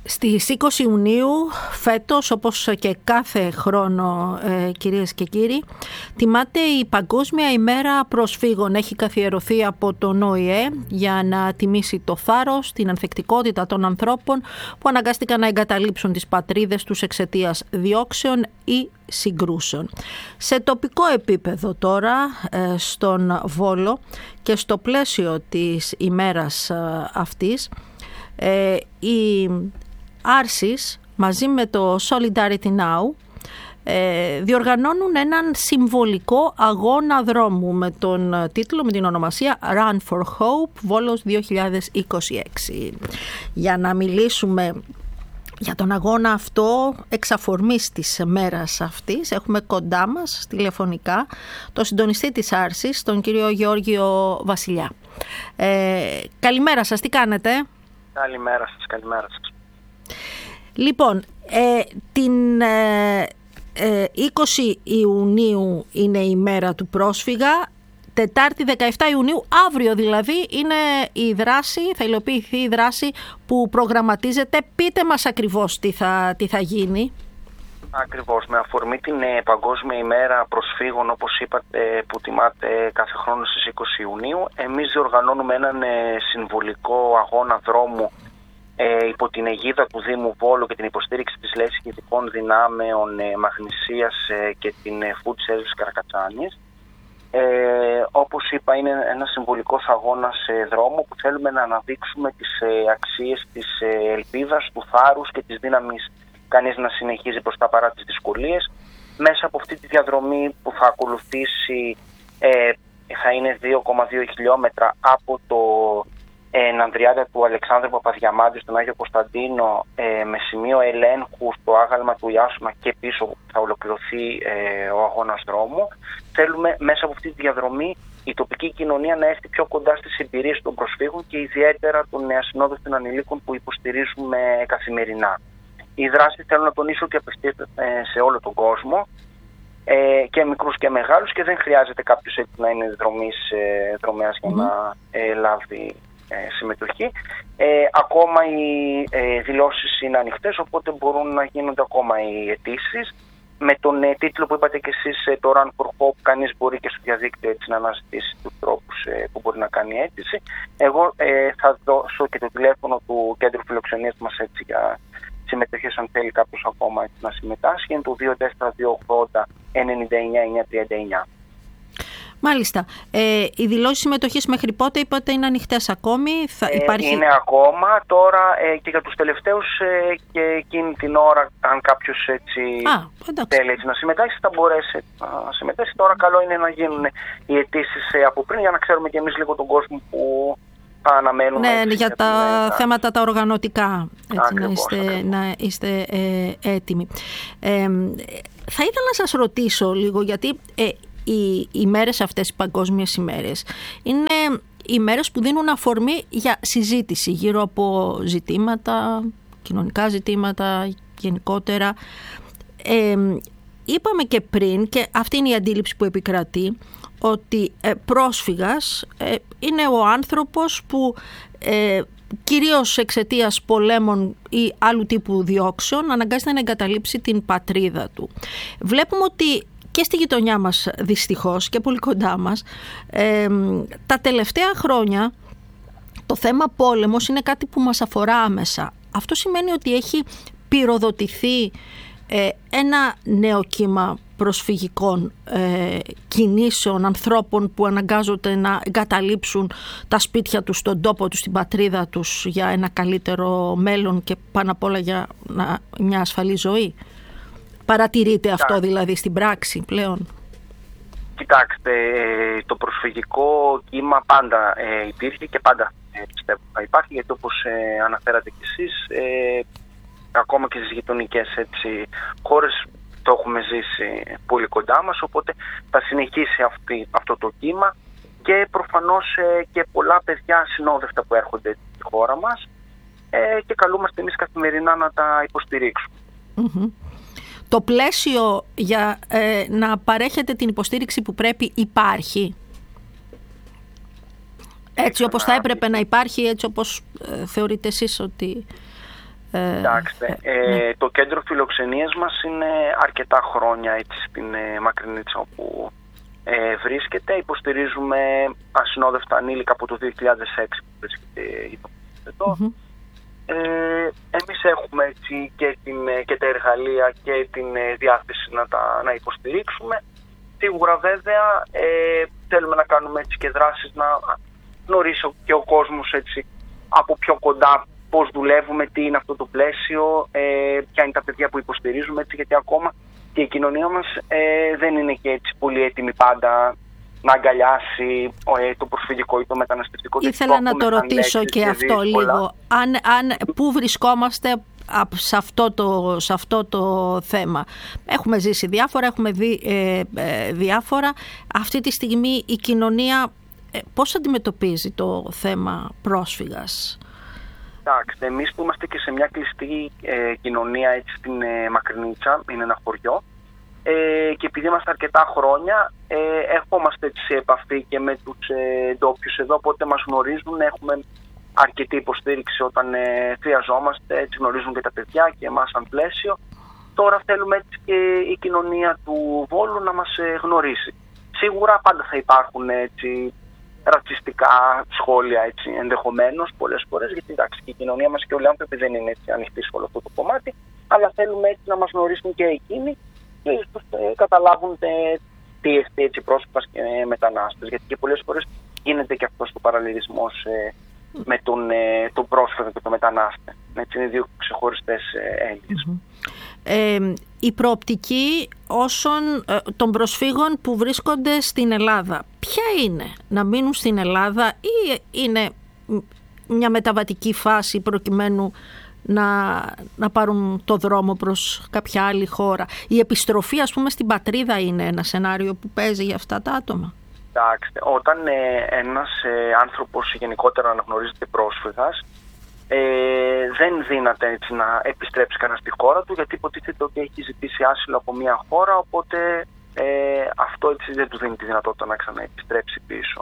Στις 20 Ιουνίου φέτος, όπως και κάθε χρόνο, κυρίες και κύριοι, τιμάται η Παγκόσμια ημέρα προσφύγων. Έχει καθιερωθεί από τον ΟΗΕ για να τιμήσει το θάρρος, την ανθεκτικότητα των ανθρώπων που αναγκάστηκαν να εγκαταλείψουν τις πατρίδες τους εξαιτίας διώξεων ή συγκρούσεων. Σε τοπικό επίπεδο τώρα, στον Βόλο και στο πλαίσιο της ημέρας αυτής, η Άρσης μαζί με το Solidarity Now διοργανώνουν έναν συμβολικό αγώνα δρόμου με τον τίτλο, με την ονομασία Run for Hope Βόλος 2026. Για να μιλήσουμε για τον αγώνα αυτό εξ αφορμής της μέρας αυτής, έχουμε κοντά μας τηλεφωνικά το συντονιστή της Άρσης, τον κύριο Γεώργιο Βασιλιά. Καλημέρα σας, τι κάνετε? Καλημέρα σας. Λοιπόν, την 20 Ιουνίου είναι η μέρα του πρόσφυγα, Τετάρτη 17 Ιουνίου, αύριο δηλαδή, είναι η δράση, θα υλοποιηθεί η δράση που προγραμματίζεται. Πείτε μας ακριβώς τι θα γίνει. Ακριβώς, με αφορμή την Παγκόσμια ημέρα προσφύγων, όπως είπατε, που τιμάται κάθε χρόνο στις 20 Ιουνίου, εμείς διοργανώνουμε έναν συμβολικό αγώνα δρόμου υπό την αιγίδα του Δήμου Βόλου και την υποστήριξη της Λέσχης Ειδικών Δυνάμεων Μαγνησίας και την Food Service Καρακατσάνης. Όπως είπα, είναι ένας συμβολικός αγώνας δρόμου που θέλουμε να αναδείξουμε τις αξίες της ελπίδας, του θάρρους και της δύναμης κανείς να συνεχίζει μπροστά παρά τις δυσκολίες. Μέσα από αυτή τη διαδρομή που θα ακολουθήσει, θα είναι 2,2 χιλιόμετρα από το Νανδριάδα του Αλεξάνδρου Παπαδιαμάντη στον Άγιο Κωνσταντίνο, με σημείο ελέγχου στο άγαλμα του Ιάσουνα και πίσω θα ολοκληρωθεί ο αγώνας δρόμου. Θέλουμε μέσα από αυτή τη διαδρομή η τοπική κοινωνία να έρθει πιο κοντά στις εμπειρίες των προσφύγων και ιδιαίτερα των ασυνόδευτων ανηλίκων που υποστηρίζουμε καθημερινά. Η δράση, θέλω να τονίσω, ότι απευθύνεται σε όλο τον κόσμο, και μικρούς και μεγάλους, και δεν χρειάζεται κάποιος έτσι να είναι δρομέας για να λάβει συμμετοχή. Ακόμα οι δηλώσεις είναι ανοιχτές, οπότε μπορούν να γίνονται ακόμα οι αιτήσεις. Με τον τίτλο που είπατε και εσείς, το Run for Hope, κανείς μπορεί και στο διαδίκτυο έτσι να αναζητήσει τους τρόπους που μπορεί να κάνει αίτηση. Εγώ θα δώσω και το τηλέφωνο του κέντρου φιλοξενίας μας έτσι για συμμετοχές, αν θέλει κάποιος ακόμα έτσι να συμμετάσχει. Είναι το 24280 99 939. Μάλιστα. Οι δηλώσεις συμμετοχής μέχρι πότε είπατε είναι ανοιχτές ακόμη? Υπάρχει... Είναι ακόμα τώρα και για τους τελευταίους και εκείνη την ώρα, αν κάποιος έτσι θέλει έτσι να συμμετάσχει, θα μπορέσει να συμμετάσχει. Τώρα καλό είναι να γίνουν οι αιτήσεις από πριν, για να ξέρουμε και εμείς λίγο τον κόσμο που θα αναμένουμε. Ναι, για τα θέματα τα οργανωτικά, έτσι, να είστε έτοιμοι. Θα ήθελα να σας ρωτήσω λίγο, γιατί οι ημέρες αυτές, οι παγκόσμιες ημέρες, είναι ημέρες που δίνουν αφορμή για συζήτηση γύρω από ζητήματα, κοινωνικά ζητήματα γενικότερα. Είπαμε και πριν, και αυτή είναι η αντίληψη που επικρατεί, ότι πρόσφυγας είναι ο άνθρωπος που κυρίως εξαιτίας πολέμων ή άλλου τύπου διώξεων αναγκάζεται να εγκαταλείψει την πατρίδα του. Βλέπουμε ότι και στη γειτονιά μας, δυστυχώς, και πολύ κοντά μας, τα τελευταία χρόνια το θέμα πόλεμος είναι κάτι που μας αφορά άμεσα. Αυτό σημαίνει ότι έχει πυροδοτηθεί ένα νέο κύμα προσφυγικών κινήσεων ανθρώπων που αναγκάζονται να εγκαταλείψουν τα σπίτια τους, τον τόπο τους, την πατρίδα τους για ένα καλύτερο μέλλον και πάνω απ' όλα για μια ασφαλή ζωή. Παρατηρείτε αυτό δηλαδή στην πράξη πλέον? Κοιτάξτε, το προσφυγικό κύμα πάντα υπήρχε και πάντα πιστεύω θα υπάρχει, γιατί όπως αναφέρατε κι εσείς, ακόμα και στις γειτονικές χώρες το έχουμε ζήσει πολύ κοντά μας, οπότε θα συνεχίσει αυτό το κύμα και προφανώς και πολλά παιδιά συνόδευτα που έρχονται στη χώρα μας και καλούμαστε εμείς καθημερινά να τα υποστηρίξουμε. Το πλαίσιο για να παρέχετε την υποστήριξη που πρέπει υπάρχει? Έτσι όπως θα έπρεπε να υπάρχει, έτσι όπως θεωρείτε εσείς ότι Κοιτάξτε, το κέντρο φιλοξενίας μας είναι αρκετά χρόνια έτσι στην Μακρινίτσα όπου βρίσκεται. Υποστηρίζουμε ασυνόδευτα ανήλικα από το 2006 που βρίσκεται εδώ. Εμείς έχουμε έτσι και τα εργαλεία και την διάθεση να υποστηρίξουμε. Σίγουρα βέβαια θέλουμε να κάνουμε έτσι και δράσεις να γνωρίσει και ο κόσμος έτσι από πιο κοντά πώς δουλεύουμε, τι είναι αυτό το πλαίσιο, ποια είναι τα παιδιά που υποστηρίζουμε, έτσι, γιατί ακόμα και η κοινωνία μας δεν είναι και έτσι πολύ έτοιμη πάντα να αγκαλιάσει το προσφυγικό ή το μεταναστευτικό. Ήθελα να το ρωτήσω και αυτό λίγο. Πού βρισκόμαστε σε αυτό το θέμα? Έχουμε ζήσει διάφορα, έχουμε δει διάφορα. Αυτή τη στιγμή η κοινωνία πώς αντιμετωπίζει το θέμα πρόσφυγας? Εντάξει, εμείς που είμαστε και σε μια κλειστή κοινωνία έτσι, στην Μακρινίτσα, είναι ένα χωριό, και επειδή είμαστε αρκετά χρόνια, ερχόμαστε έτσι σε επαφή και με τους ντόπιους εδώ, οπότε μας γνωρίζουν, έχουμε αρκετή υποστήριξη όταν χρειαζόμαστε, έτσι γνωρίζουν και τα παιδιά και εμάς σαν πλαίσιο. Τώρα θέλουμε έτσι και η κοινωνία του Βόλου να μας γνωρίσει. Σίγουρα πάντα θα υπάρχουν έτσι ρατσιστικά σχόλια έτσι, ενδεχομένως πολλές φορές, γιατί εντάξει, και η κοινωνία μας και όλοι οι άνθρωποι δεν είναι έτσι ανοιχτοί σε όλο αυτό το κομμάτι, αλλά θέλουμε έτσι να μας γνωρίσουν και εκείνοι και ίσως καταλάβουν τι εστί έτσι πρόσωπας και μετανάστες, γιατί και πολλές φορές γίνεται και αυτός ο παραλληλισμός με τον πρόσφυγα και τον μετανάστε. Έτσι είναι δύο ξεχωριστές έννοιες. Η προοπτική των προσφύγων που βρίσκονται στην Ελλάδα, ποια είναι? Να μείνουν στην Ελλάδα ή είναι μια μεταβατική φάση προκειμένου να πάρουν το δρόμο προς κάποια άλλη χώρα? Η επιστροφή ας πούμε στην πατρίδα είναι ένα σενάριο που παίζει για αυτά τα άτομα? Κοιτάξτε, όταν ένας άνθρωπος γενικότερα αναγνωρίζεται πρόσφυγας, δεν δύναται έτσι να επιστρέψει κανένα στη χώρα του, γιατί υποτίθεται ότι έχει ζητήσει άσυλο από μια χώρα, οπότε αυτό έτσι δεν του δίνει τη δυνατότητα να ξαναεπιστρέψει πίσω.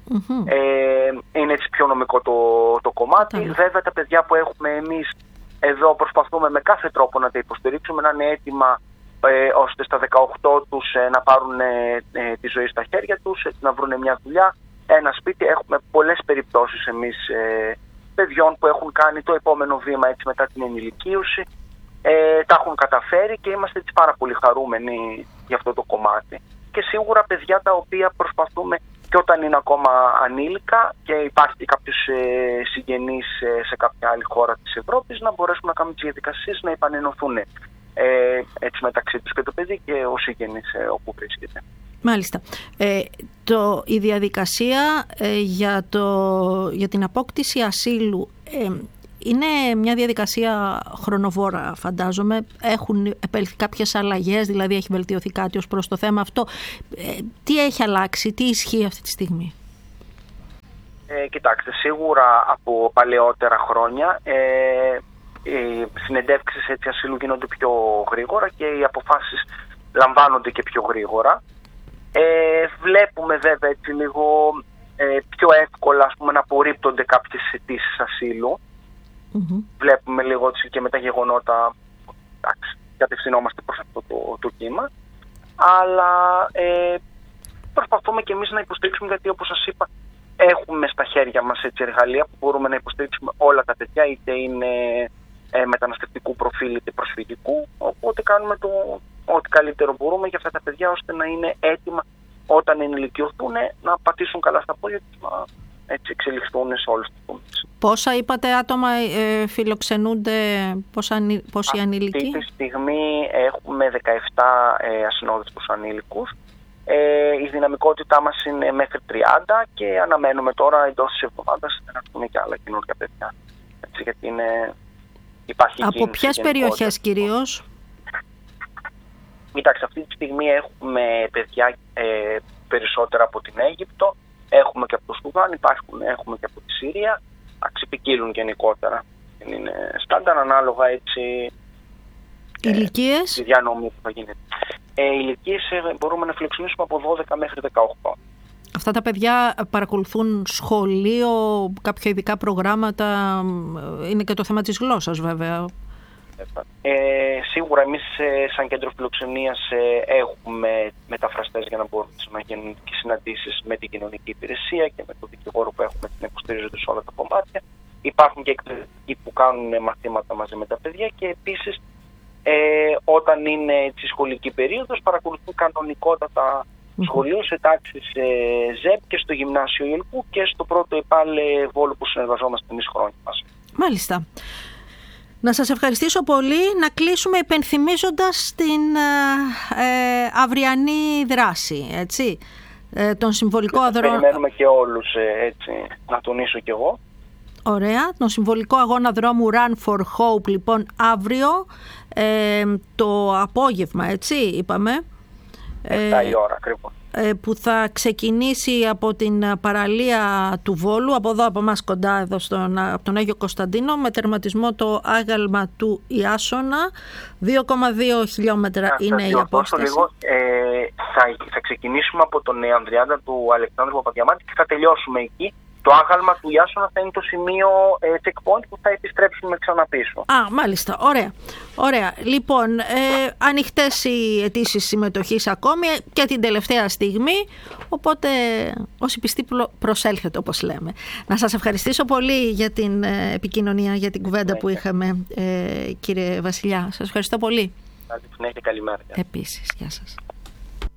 Είναι έτσι πιο νομικό το κομμάτι. Βέβαια τα παιδιά που έχουμε εμείς εδώ προσπαθούμε με κάθε τρόπο να τα υποστηρίξουμε, να είναι έτοιμα ώστε στα 18 τους να πάρουν τη ζωή στα χέρια τους, να βρουν μια δουλειά, ένα σπίτι. Έχουμε πολλές περιπτώσεις εμείς παιδιών που έχουν κάνει το επόμενο βήμα έτσι, μετά την ενηλικίωση, τα έχουν καταφέρει και είμαστε έτσι πάρα πολύ χαρούμενοι για αυτό το κομμάτι. Και σίγουρα παιδιά τα οποία προσπαθούμε και όταν είναι ακόμα ανήλικα και υπάρχει κάποιος συγγενής σε κάποια άλλη χώρα της Ευρώπης, να μπορέσουμε να κάνουμε τις διαδικασίες να επανενωθούν έτσι μεταξύ τους και το παιδί και ο συγγενής όπου βρίσκεται. Μάλιστα. Η διαδικασία για την απόκτηση ασύλου είναι μια διαδικασία χρονοβόρα, φαντάζομαι. Έχουν επέλθει κάποιες αλλαγές, δηλαδή έχει βελτιωθεί κάτι ως προς το θέμα αυτό. Τι έχει αλλάξει, τι ισχύει αυτή τη στιγμή? Κοιτάξτε, σίγουρα από παλαιότερα χρόνια οι συνεντεύξεις έτσι ασύλου γίνονται πιο γρήγορα και οι αποφάσεις λαμβάνονται και πιο γρήγορα. Βλέπουμε βέβαια έτσι λίγο πιο εύκολα ας πούμε, να απορρίπτονται κάποιες αιτήσεις ασύλου. Βλέπουμε λίγο και με τα γεγονότα, κατευθυνόμαστε προς αυτό το κύμα, αλλά προσπαθούμε και εμείς να υποστηρίξουμε, γιατί όπως σας είπα έχουμε στα χέρια μας έτσι, εργαλεία που μπορούμε να υποστηρίξουμε όλα τα παιδιά, είτε είναι μεταναστευτικού προφίλ είτε προσφυγικού, οπότε κάνουμε ό,τι καλύτερο μπορούμε για αυτά τα παιδιά ώστε να είναι έτοιμα όταν ενηλικιωθούν να πατήσουν καλά στα πόδια τους, να έτσι εξελιχθούν σε όλους τους τομείς. Πόσα είπατε άτομα φιλοξενούνται, πόσοι ανήλικοι? Αυτή τη στιγμή έχουμε 17 ασυνόδευτους ανήλικους. Η δυναμικότητά μας είναι μέχρι 30 και αναμένουμε τώρα εντός της εβδομάδας να έρθουν και άλλα καινούργια παιδιά. Έτσι, γιατί υπάρχει από ποιες περιοχές κυρίως? Κοιτάξτε, αυτή τη στιγμή έχουμε παιδιά περισσότερα από την Αίγυπτο, έχουμε και από το Σουδάν, έχουμε και από τη Συρία, ποικίλουν γενικότερα. Είναι στάνταρ ανάλογα έτσι ηλικίες? Η διανομή που θα γίνεται. Ηλικίες μπορούμε να φιλοξενήσουμε από 12 μέχρι 18. Αυτά τα παιδιά παρακολουθούν σχολείο, κάποια ειδικά προγράμματα, είναι και το θέμα της γλώσσας βέβαια. Σίγουρα εμείς σαν κέντρο φιλοξενίας έχουμε μεταφραστές για να μπορούν να γίνουν και συναντήσεις με την κοινωνική υπηρεσία και με τον δικηγόρο που έχουμε την υποστηρίζονται σε όλα τα κομμάτια. Υπάρχουν και εκπαιδευτικοί που κάνουν μαθήματα μαζί με τα παιδιά και επίσης όταν είναι τη σχολική περίοδος παρακολουθούν κανονικότατα σχολείο σε τάξεις ΖΕΠ και στο γυμνάσιο Ιλκού και στο πρώτο ΕΠΑΛ Βόλου που συνεργαζόμαστε εμείς χρόνια μας. Μάλιστα. Να σας ευχαριστήσω πολύ. Να κλείσουμε υπενθυμίζοντας την αυριανή δράση, έτσι, τον συμβολικό αγώνα. Περιμένουμε και όλους, έτσι, να τονίσω κι εγώ. Ωραία. Τον συμβολικό αγώνα δρόμου Run for Hope, λοιπόν, αύριο το απόγευμα, έτσι, είπαμε. 7 η ώρα, ακριβώς. Που θα ξεκινήσει από την παραλία του Βόλου, από εδώ από μας κοντά, εδώ από τον Άγιο Κωνσταντίνο, με τερματισμό το άγαλμα του Ιάσονα. 2,2 χιλιόμετρα είναι η απόσταση. Λίγο, θα ξεκινήσουμε από τον Ανδριάντα του Αλεξάνδρου Παπαδιαμάντη και θα τελειώσουμε εκεί. Το άγαλμα του Ιάσονα θα είναι το σημείο checkpoint που θα επιστρέψουμε ξανά πίσω. Μάλιστα. Ωραία. Λοιπόν, ανοιχτές οι αιτήσεις συμμετοχής ακόμη και την τελευταία στιγμή, οπότε όσοι πιστοί προσέλθετε, όπως λέμε. Να σας ευχαριστήσω πολύ για την επικοινωνία, για την κουβέντα που είχαμε, κύριε Βασιλιά. Σας ευχαριστώ πολύ. Καλή συνέχεια, καλημέρα. Επίσης, γεια σας.